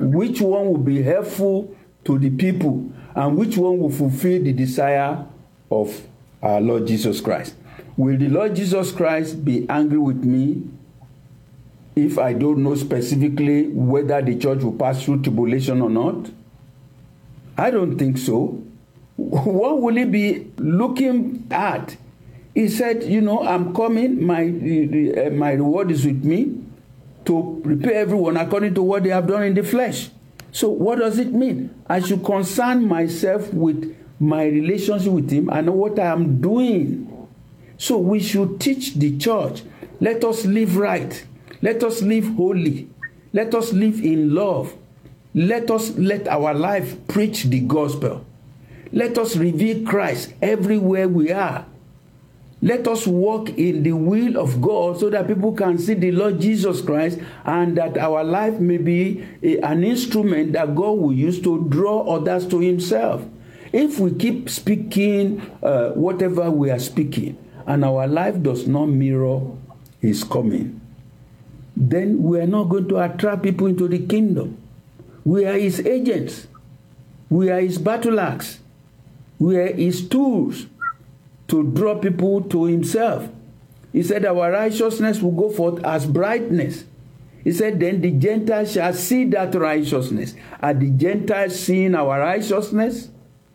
which one will be helpful to the people, and which one will fulfill the desire of our Lord Jesus Christ. Will the Lord Jesus Christ be angry with me if I don't know specifically whether the church will pass through tribulation or not? I don't think so. What will he be looking at? He said, I'm coming, my reward is with me to prepare everyone according to what they have done in the flesh. So what does it mean? I should concern myself with my relationship with him and what I am doing. So we should teach the church. Let us live right. Let us live holy. Let us live in love. Let our life preach the gospel. Let us reveal Christ everywhere we are. Let us walk in the will of God so that people can see the Lord Jesus Christ, and that our life may be an instrument that God will use to draw others to himself. If we keep speaking whatever we are speaking, and our life does not mirror his coming, then we are not going to attract people into the kingdom. We are his agents. We are his battle axe. We are his tools to draw people to himself. He said our righteousness will go forth as brightness. He said then the Gentiles shall see that righteousness. Are the Gentiles seeing our righteousness?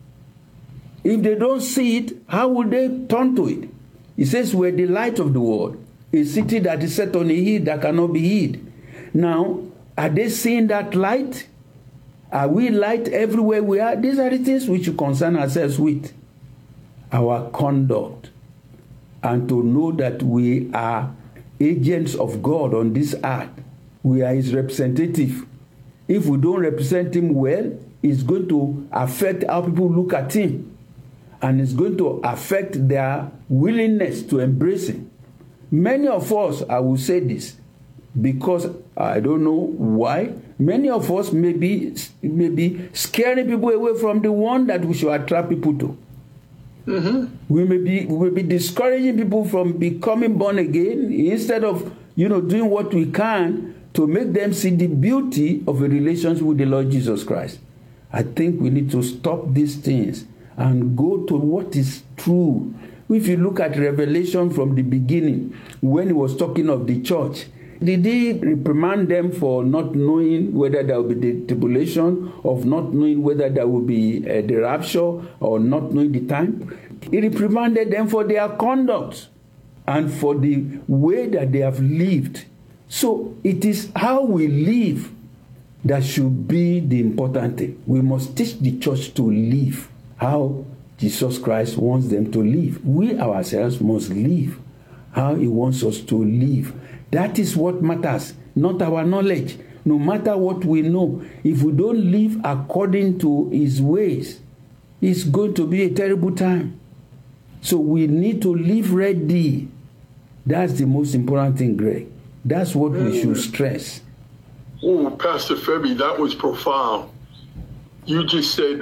If they don't see it, how will they turn to it? He says we're the light of the world, a city that is set on a hill that cannot be hid. Now, are they seeing that light? Are we light everywhere we are? These are the things we should concern ourselves with. Our conduct, and to know that we are agents of God on this earth. We are his representative. If we don't represent him well, it's going to affect how people look at him, and it's going to affect their willingness to embrace him. Many of us, I will say this, because I don't know why, many of us may be scaring people away from the one that we should attract people to. Mm-hmm. We may be discouraging people from becoming born again, instead of doing what we can to make them see the beauty of a relationship with the Lord Jesus Christ. I think we need to stop these things and go to what is true. If you look at Revelation from the beginning, when he was talking of the church, did he reprimand them for not knowing whether there will be the tribulation, of not knowing whether there will be the rapture, or not knowing the time? He reprimanded them for their conduct and for the way that they have lived. So it is how we live that should be the important thing. We must teach the church to live how Jesus Christ wants them to live. We ourselves must live how he wants us to live. That is what matters, not our knowledge. No matter what we know, if we don't live according to his ways, it's going to be a terrible time. So we need to live ready. That's the most important thing, Greg. That's what we should stress. Oh, Pastor Femi, that was profound. You just said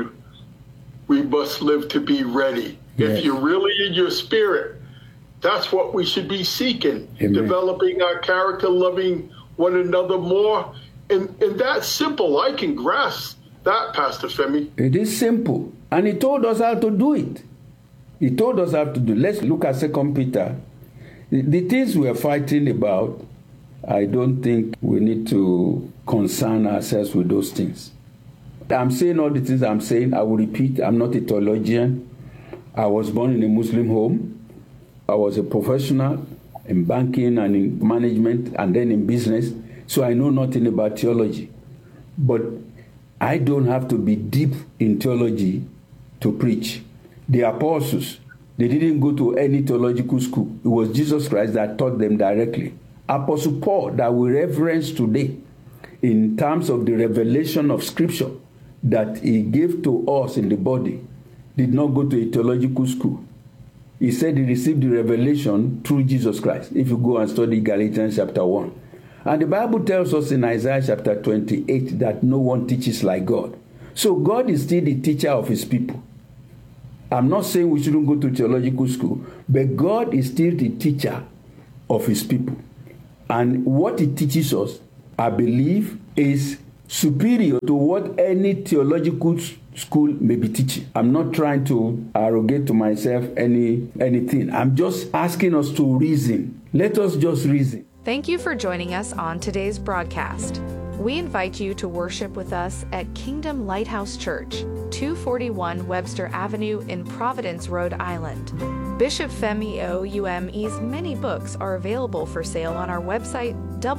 we must live to be ready. Yes. If you're really in your spirit, that's what we should be seeking. Amen. Developing our character, loving one another more. And that's simple. I can grasp that, Pastor Femi. It is simple. And he told us how to do it. He told us how to do it. Let's look at 2 Peter. The things we are fighting about, I don't think we need to concern ourselves with those things. I'm saying all the things I'm saying. I will repeat. I'm not a theologian. I was born in a Muslim home. I was a professional in banking and in management and then in business, so I know nothing about theology. But I don't have to be deep in theology to preach. The apostles, they didn't go to any theological school. It was Jesus Christ that taught them directly. Apostle Paul, that we reverence today, in terms of the revelation of Scripture that he gave to us in the body, did not go to a theological school. He said he received the revelation through Jesus Christ. If you go and study Galatians chapter 1. And the Bible tells us in Isaiah chapter 28 that no one teaches like God. So God is still the teacher of his people. I'm not saying we shouldn't go to theological school, but God is still the teacher of his people. And what he teaches us, I believe, is superior to what any theological school may be teaching. I'm not trying to arrogate to myself anything. I'm just asking us to reason. Let us just reason. Thank you for joining us on today's broadcast. We invite you to worship with us at Kingdom Lighthouse Church, 241 Webster Avenue in Providence, Rhode Island. Bishop Femi Oume's many books are available for sale on our website,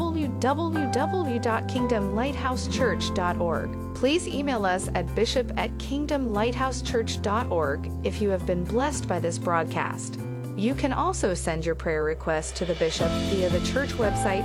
www.kingdomlighthousechurch.org. Please email us at bishop@kingdomlighthousechurch.org if you have been blessed by this broadcast. You can also send your prayer request to the bishop via the church website,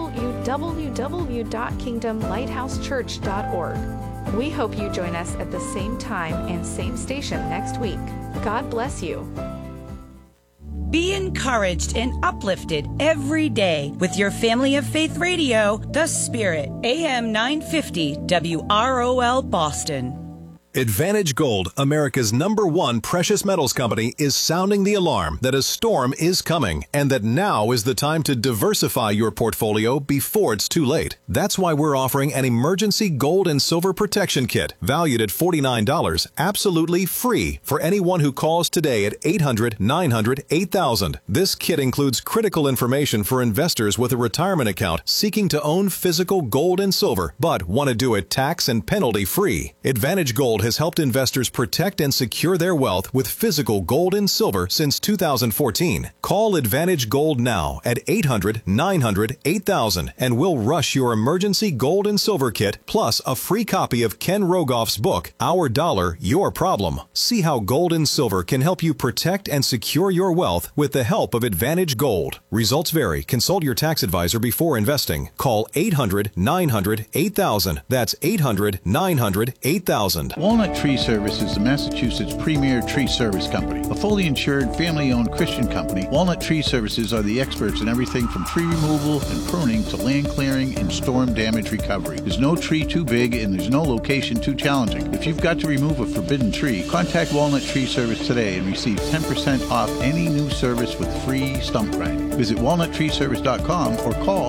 www.kingdomlighthousechurch.org. We hope you join us at the same time and same station next week. God bless you. Be encouraged and uplifted every day with your Family of Faith Radio, The Spirit, AM 950 WROL Boston. Advantage Gold, America's #1 precious metals company, is sounding the alarm that a storm is coming and that now is the time to diversify your portfolio before it's too late. That's why we're offering an emergency gold and silver protection kit valued at $49, absolutely free for anyone who calls today at 800-900-8000. This kit includes critical information for investors with a retirement account seeking to own physical gold and silver, but want to do it tax and penalty free. Advantage Gold has helped investors protect and secure their wealth with physical gold and silver since 2014. Call Advantage Gold now at 800-900-8000 and we'll rush your emergency gold and silver kit plus a free copy of Ken Rogoff's book, Our Dollar, Your Problem. See how gold and silver can help you protect and secure your wealth with the help of Advantage Gold. Results vary. Consult your tax advisor before investing. Call 800-900-8000. That's 800-900-8000. Walnut Tree Service is the Massachusetts premier tree service company. A fully insured, family-owned Christian company, Walnut Tree Services are the experts in everything from tree removal and pruning to land clearing and storm damage recovery. There's no tree too big and there's no location too challenging. If you've got to remove a forbidden tree, contact Walnut Tree Service today and receive 10% off any new service with free stump grinding. Visit walnuttreeservice.com or call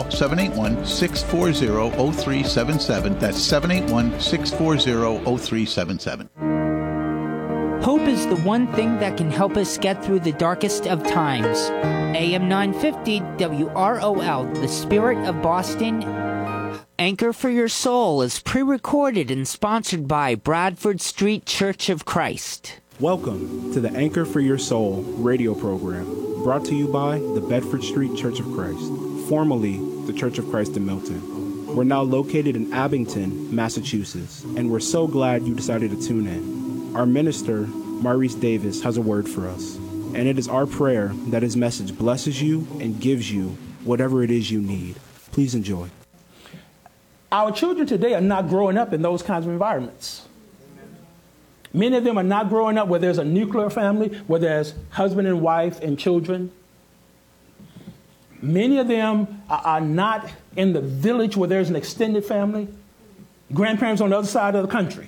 781-640-0377. That's 781-640-0377. Hope is the one thing that can help us get through the darkest of times. AM 950 WROL, the Spirit of Boston. Anchor for Your Soul is pre-recorded and sponsored by Bradford Street Church of Christ. Welcome to the Anchor for Your Soul radio program, brought to you by the Bedford Street Church of Christ, formerly the Church of Christ in Milton. We're now located in Abington, Massachusetts, and we're so glad you decided to tune in. Our minister, Maurice Davis, has a word for us, and it is our prayer that his message blesses you and gives you whatever it is you need. Please enjoy. Our children today are not growing up in those kinds of environments. Many of them are not growing up where there's a nuclear family, where there's husband and wife and children. Many of them are not in the village where there's an extended family, grandparents on the other side of the country.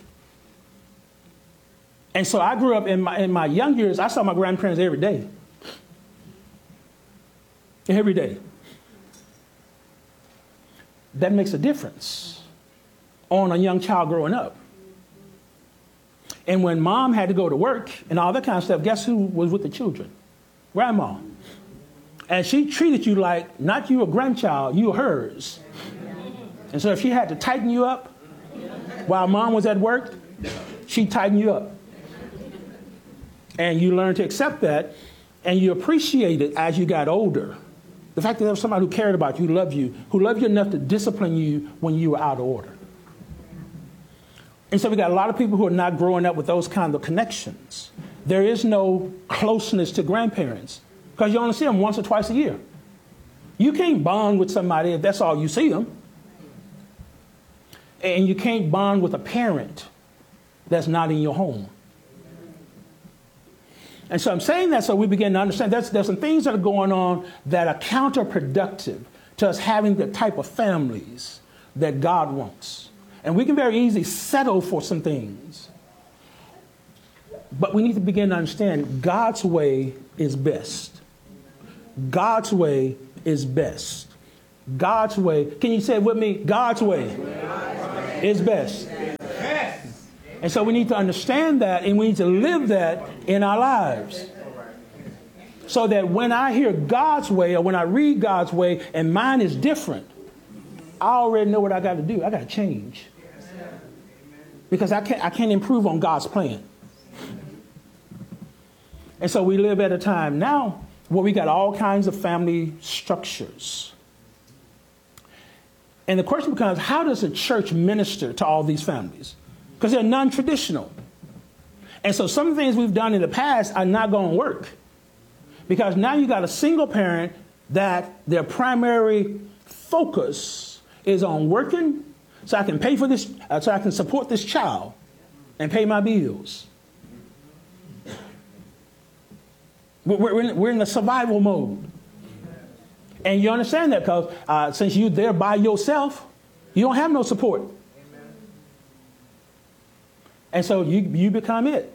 And so I grew up in my young years, I saw my grandparents every day. Every day. That makes a difference on a young child growing up. And when mom had to go to work and all that kind of stuff, guess who was with the children? Grandma. And she treated you like, not you a grandchild, you hers. And so if she had to tighten you up while mom was at work, she'd tighten you up. And you learn to accept that, and you appreciate it as you got older. The fact that there was somebody who cared about you, who loved you enough to discipline you when you were out of order. And so we got a lot of people who are not growing up with those kinds of connections. There is no closeness to grandparents because you only see them once or twice a year. You can't bond with somebody if that's all you see them. And you can't bond with a parent that's not in your home. And so I'm saying that so we begin to understand there's some things that are going on that are counterproductive to us having the type of families that God wants. And we can very easily settle for some things. But we need to begin to understand God's way is best. God's way is best. God's way. Can you say it with me? God's way. is best. And so we need to understand that, and we need to live that in our lives. So that when I hear God's way, or when I read God's way and mine is different, I already know what I got to do. I got to change. Because I can't improve on God's plan. And so we live at a time now where we got all kinds of family structures. And the question becomes, how does a church minister to all these families? Because they're non-traditional. And so some of the things we've done in the past are not going to work. Because now you got a single parent that their primary focus is on working so I can pay for this, so I can support this child and pay my bills. We're in the survival mode. And you understand that because since you're there by yourself, you don't have no support. And so you become it.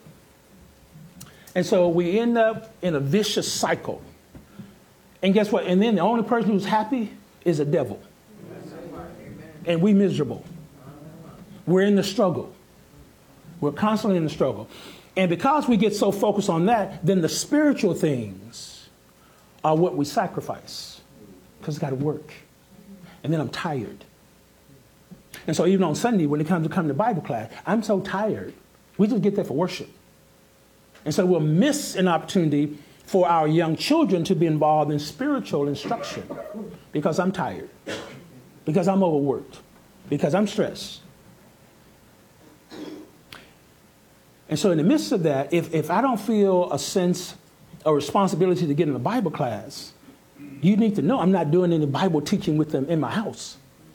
And so we end up in a vicious cycle. And guess what? And then the only person who's happy is the devil. And we miserable. We're in the struggle. We're constantly in the struggle. And because we get so focused on that, then the spiritual things are what we sacrifice. Because it's got to work. And then I'm tired. And so even on Sunday, when it comes to come to Bible class, I'm so tired. We just get there for worship. And so we'll miss an opportunity for our young children to be involved in spiritual instruction because I'm tired, because I'm overworked, because I'm stressed. And so in the midst of that, if I don't feel a sense of responsibility to get in a Bible class, you need to know I'm not doing any Bible teaching with them in my house.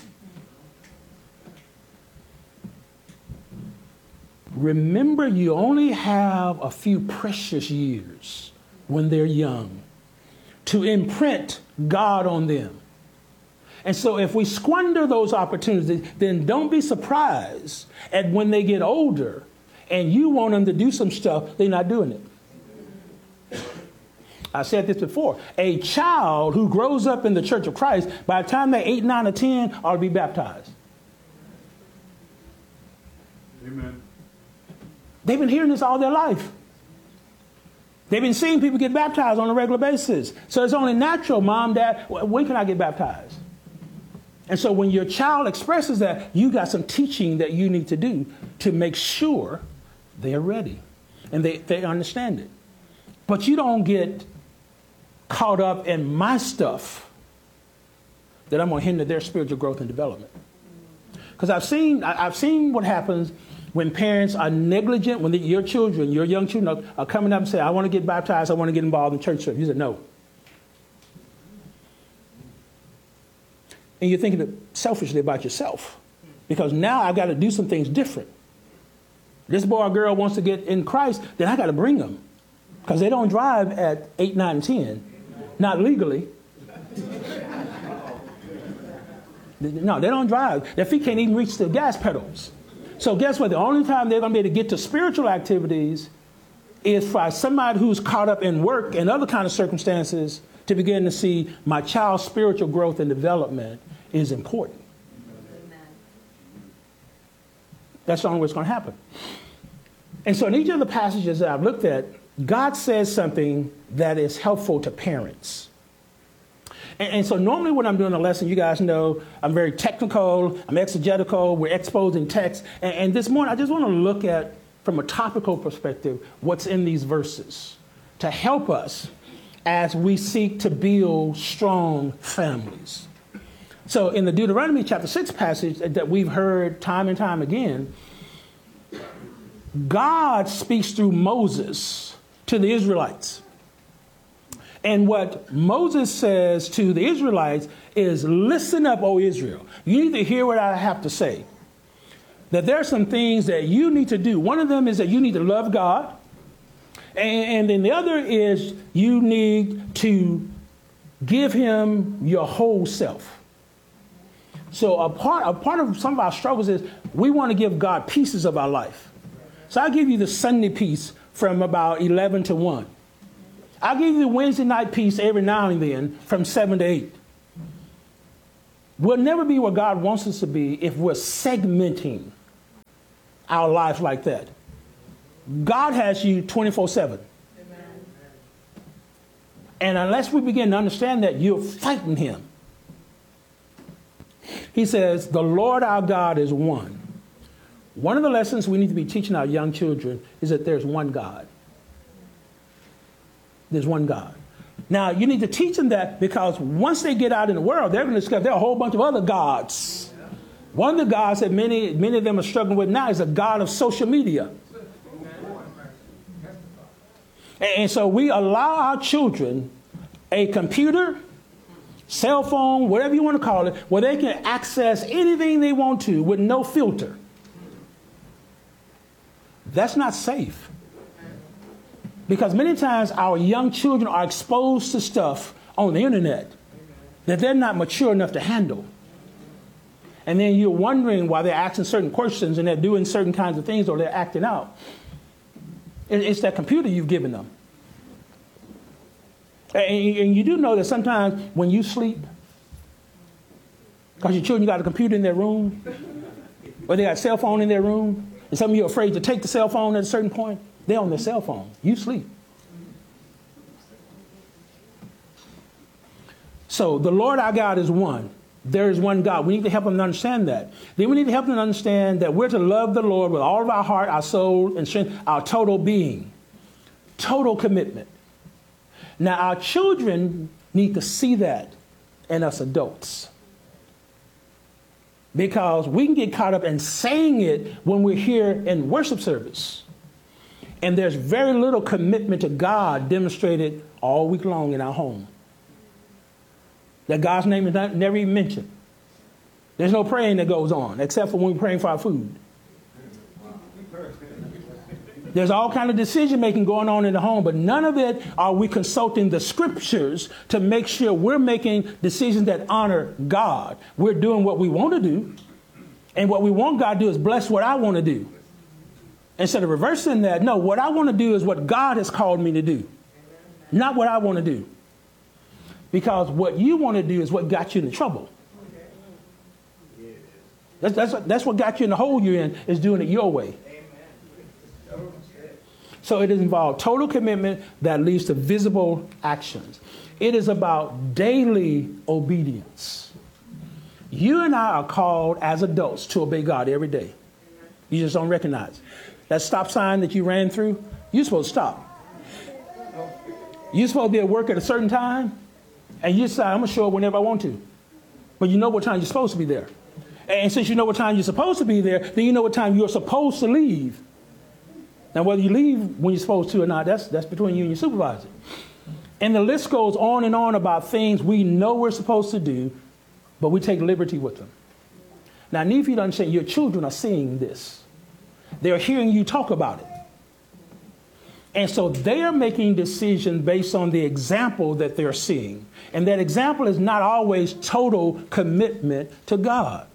Remember, you only have a few precious years when they're young to imprint God on them. And so if we squander those opportunities, then don't be surprised at when they get older and you want them to do some stuff, they're not doing it. I said this before. A child who grows up in the Church of Christ, by the time they're 8, 9, or 10, ought to be baptized. Amen. They've been hearing this all their life. They've been seeing people get baptized on a regular basis. So it's only natural, Mom, Dad, when can I get baptized? And so when your child expresses that, you got some teaching that you need to do to make sure they're ready and they understand it. But you don't get caught up in my stuff that I'm going to hinder their spiritual growth and development. Because I've seen what happens when parents are negligent, when your children, your young children are coming up and say, I want to get baptized, I want to get involved in church service. You said, no. And you're thinking selfishly about yourself. Because now I've got to do some things different. This boy or girl wants to get in Christ, then I got to bring them. Because they don't drive at 8, 9, 10. Not legally. No, they don't drive. Their feet can't even reach the gas pedals. So guess what? The only time they're going to be able to get to spiritual activities is for somebody who's caught up in work and other kind of circumstances to begin to see my child's spiritual growth and development is important. Amen. That's the only way it's going to happen. And so in each of the passages that I've looked at, God says something that is helpful to parents. And so normally when I'm doing a lesson, you guys know I'm very technical, I'm exegetical, we're exposing text. And this morning I just want to look at, from a topical perspective, what's in these verses to help us as we seek to build strong families. So in the Deuteronomy chapter 6 passage that we've heard time and time again, God speaks through Moses to the Israelites. And what Moses says to the Israelites is, listen up, O Israel. You need to hear what I have to say. That there are some things that you need to do. One of them is that you need to love God. And then the other is you need to give him your whole self. So a part of some of our struggles is we want to give God pieces of our life. So I'll give you the Sunday piece from about 11 to 1. I'll give you the Wednesday night piece every now and then from 7 to 8. We'll never be where God wants us to be if we're segmenting our life like that. God has you 24/7. And unless we begin to understand that, you're fighting him. He says, the Lord our God is one. One of the lessons we need to be teaching our young children is that there's one God. There's one God. Now, you need to teach them that because once they get out in the world, they're going to discover there are a whole bunch of other gods. One of the gods that many of them are struggling with now is a god of social media. And so we allow our children a computer, cell phone, whatever you want to call it, where they can access anything they want to with no filter. That's not safe. Because many times our young children are exposed to stuff on the internet that they're not mature enough to handle. And then you're wondering why they're asking certain questions and they're doing certain kinds of things or they're acting out. It's that computer you've given them. And you do know that sometimes when you sleep, because your children got a computer in their room, or they got a cell phone in their room, and some of you are afraid to take the cell phone at a certain point, they're on their cell phone. You sleep. So the Lord our God is one. There is one God. We need to help them to understand that. Then we need to help them to understand that we're to love the Lord with all of our heart, our soul, and strength, our total being. Total commitment. Now, our children need to see that in us adults. Because we can get caught up in saying it when we're here in worship service. And there's very little commitment to God demonstrated all week long in our home. That God's name is never even mentioned. There's no praying that goes on, except for when we're praying for our food. There's all kind of decision making going on in the home, but none of it are we consulting the scriptures to make sure we're making decisions that honor God. We're doing what we want to do, and what we want God to do is bless what I want to do. Instead of reversing that, no, what I want to do is what God has called me to do, not what I want to do. Because what you want to do is what got you into trouble. That's what got you in the hole you're in, is doing it your way. So it involves total commitment that leads to visible actions. It is about daily obedience. You and I are called as adults to obey God every day. You just don't recognize. That stop sign that you ran through, you're supposed to stop. You're supposed to be at work at a certain time, and you decide, I'm going to show up whenever I want to. But you know what time you're supposed to be there. And since you know what time you're supposed to be there, then you know what time you're supposed to leave. Now, whether you leave when you're supposed to or not, that's between you and your supervisor. And the list goes on and on about things we know we're supposed to do, but we take liberty with them. Now, I need for you to understand, your children are seeing this. They're hearing you talk about it. And so they are making decisions based on the example that they're seeing. And that example is not always total commitment to God.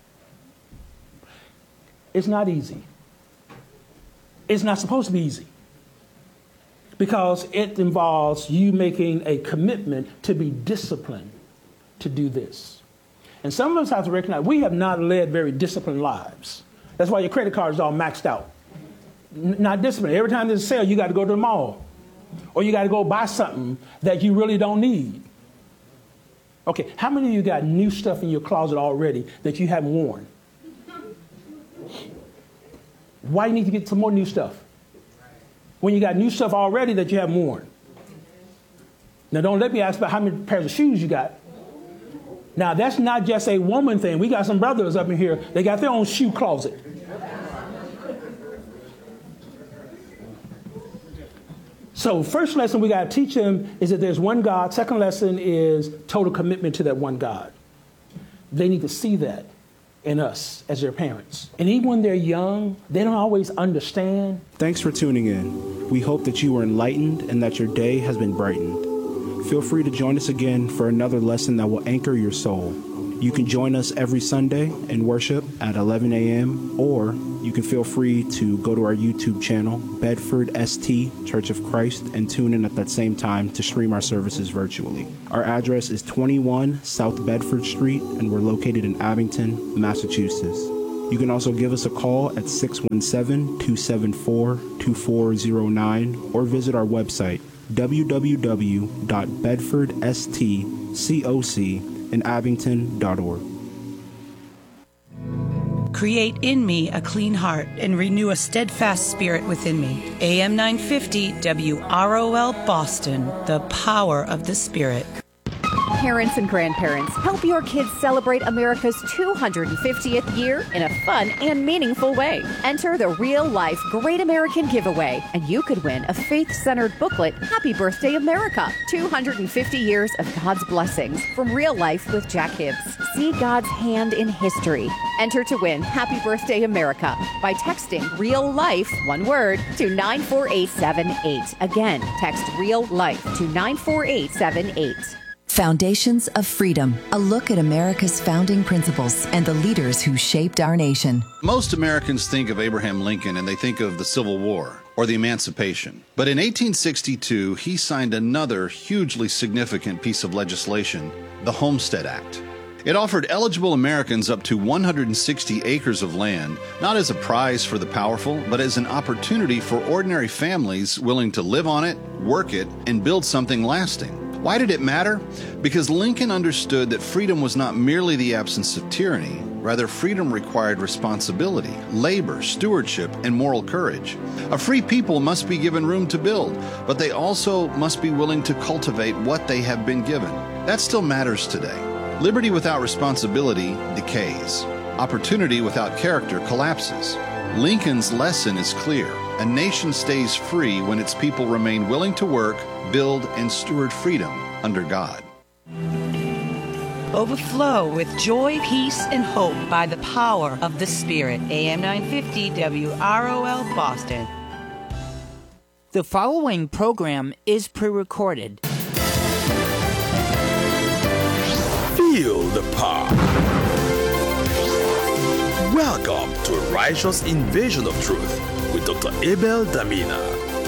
It's not easy. It's not supposed to be easy. Because it involves you making a commitment to be disciplined to do this. And some of us have to recognize we have not led very disciplined lives. That's why your credit card is all maxed out. Not disciplined. Every time there's a sale, you got to go to the mall. Or you got to go buy something that you really don't need. Okay, how many of you got new stuff in your closet already that you haven't worn? Why do you need to get some more new stuff when you got new stuff already that you haven't worn? Now, don't let me ask about how many pairs of shoes you got. Now, that's not just a woman thing. We got some brothers up in here. They got their own shoe closet. So first lesson we got to teach them is that there's one God. Second lesson is total commitment to that one God. They need to see that in us as their parents. And even when they're young, they don't always understand. Thanks for tuning in. We hope that you were enlightened and that your day has been brightened. Feel free to join us again for another lesson that will anchor your soul. You can join us every Sunday in worship at 11 a.m. or you can feel free to go to our YouTube channel, Bedford ST Church of Christ, and tune in at that same time to stream our services virtually. Our address is 21 South Bedford Street, and we're located in Abington, Massachusetts. You can also give us a call at 617-274-2409 or visit our website, www.bedfordstcocinabington.org. Create in me a clean heart and renew a steadfast spirit within me. AM 950 WROL Boston, the power of the Spirit. Parents and grandparents, help your kids celebrate America's 250th year in a fun and meaningful way. Enter the Real Life Great American Giveaway, and you could win a faith-centered booklet, Happy Birthday America, 250 years of God's blessings from Real Life with Jack Hibbs. See God's hand in history. Enter to win Happy Birthday America by texting Real Life, one word, to 94878. Again, text Real Life to 94878. Foundations of Freedom, a look at America's founding principles and the leaders who shaped our nation. Most Americans think of Abraham Lincoln and they think of the Civil War or the Emancipation. But in 1862, he signed another hugely significant piece of legislation, the Homestead Act. It offered eligible Americans up to 160 acres of land, not as a prize for the powerful, but as an opportunity for ordinary families willing to live on it, work it, and build something lasting. Why did it matter? Because Lincoln understood that freedom was not merely the absence of tyranny. Rather, freedom required responsibility, labor, stewardship, and moral courage. A free people must be given room to build, but they also must be willing to cultivate what they have been given. That still matters today. Liberty without responsibility decays. Opportunity without character collapses. Lincoln's lesson is clear. A nation stays free when its people remain willing to work, build, and steward freedom under God. Overflow with joy, peace, and hope by the power of the Spirit. AM 950 WROL Boston. The following program is pre-recorded. Feel the power. Welcome to Righteous Invasion of Truth with Dr. Abel Damina.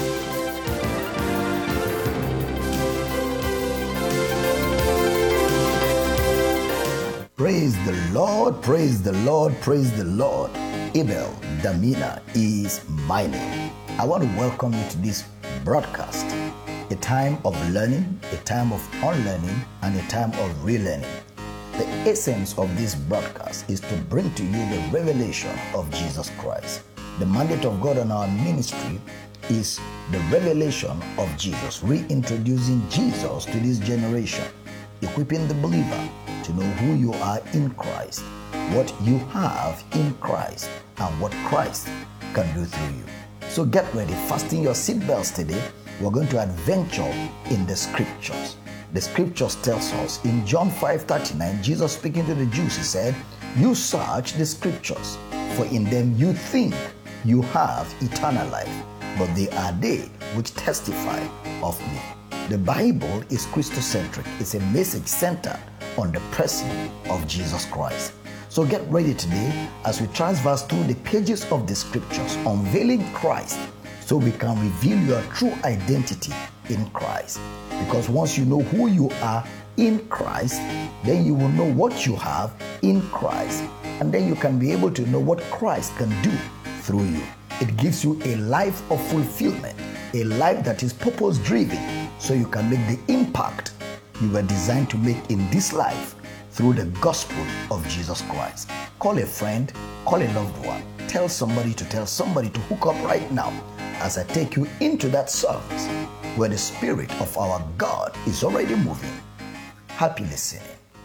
Praise the Lord, praise the Lord, praise the Lord. Abel Damina is my name. I want to welcome you to this broadcast, a time of learning, a time of unlearning, and a time of relearning. The essence of this broadcast is to bring to you the revelation of Jesus Christ. The mandate of God on our ministry is the revelation of Jesus, reintroducing Jesus to this generation, equipping the believer to know who you are in Christ, what you have in Christ, and what Christ can do through you. So get ready, fasten your seatbelts today. We're going to adventure in the scriptures. The scriptures tells us in John 5:39, Jesus speaking to the Jews, he said, "You search the scriptures, for in them you think you have eternal life, but they are they which testify of me." The Bible is Christocentric. It's a message centered on the person of Jesus Christ. So get ready today as we transverse through the pages of the scriptures, unveiling Christ so we can reveal your true identity in Christ. Because once you know who you are in Christ, then you will know what you have in Christ. And then you can be able to know what Christ can do through you. It gives you a life of fulfillment, a life that is purpose-driven, so you can make the impact you were designed to make in this life through the gospel of Jesus Christ. Call a friend, call a loved one, tell somebody to hook up right now as I take you into that service where the Spirit of our God is already moving. Happy listening.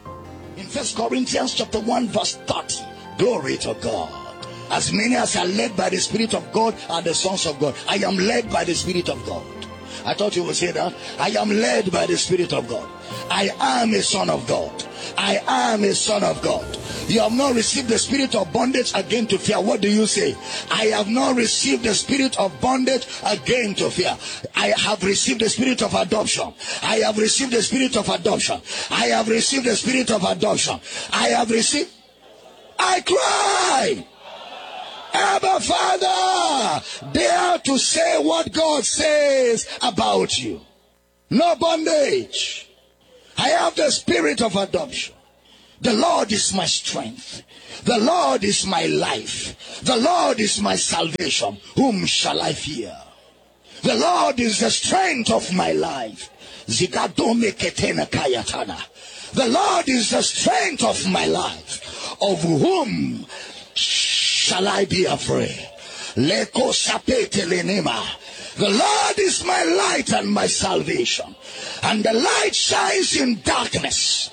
In 1 Corinthians chapter 1 verse 30, glory to God. As many as are led by the Spirit of God are the sons of God. I am led by the Spirit of God. I thought you would say that. I am led by the Spirit of God. I am a son of God. I am a son of God. You have not received the spirit of bondage again to fear. What do you say? I have not received the spirit of bondage again to fear. I have received the spirit of adoption. I have received the spirit of adoption. I have received the spirit of adoption. I have received. I cry. Abba, Father, dare to say what God says about you. No bondage. I have the spirit of adoption. The Lord is my strength. The Lord is my life. The Lord is my salvation. Whom shall I fear? The Lord is the strength of my life. Zigadome ketena kayatana. The Lord is the strength of my life. Of whom shall I be afraid? Leko sapete lenema. The Lord is my light and my salvation. And the light shines in darkness.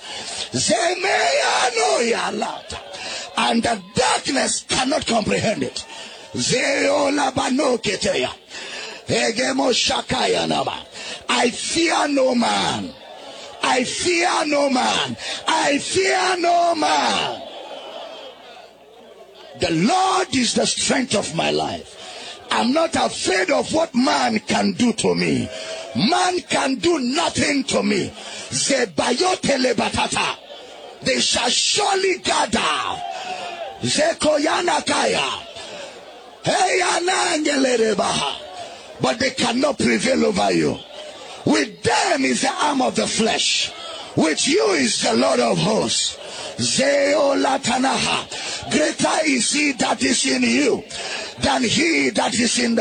And the darkness cannot comprehend it. I fear no man. I fear no man. I fear no man. The Lord is the strength of my life. I'm not afraid of what man can do to me. Man can do nothing to me. Zebayotele batata. They shall surely gather. Zekoyana kaya. But they cannot prevail over you. With them is the arm of the flesh. With you is the Lord of hosts. Zeolatanaha. Greater is he that is in you than he that is in the